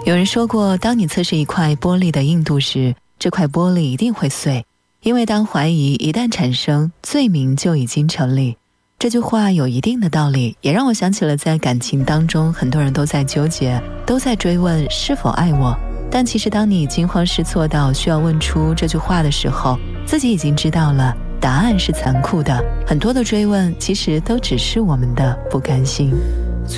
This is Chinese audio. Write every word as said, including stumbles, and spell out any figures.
有人说过，当你测试一块玻璃的硬度时，这块玻璃一定会碎，因为当怀疑一旦产生，罪名就已经成立。这句话有一定的道理，也让我想起了在感情当中，很多人都在纠结，都在追问是否爱我。但其实当你惊慌失措到需要问出这句话的时候，自己已经知道了答案是残酷的。很多的追问其实都只是我们的不甘心。